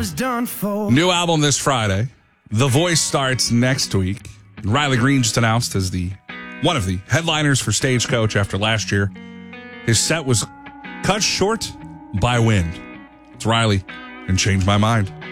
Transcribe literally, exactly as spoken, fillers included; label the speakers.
Speaker 1: was done for.
Speaker 2: New album this Friday. The Voice starts next week. Riley Green just announced as the one of the headliners for Stagecoach after last year. His set was cut short by wind. It's Riley and Change My Mind.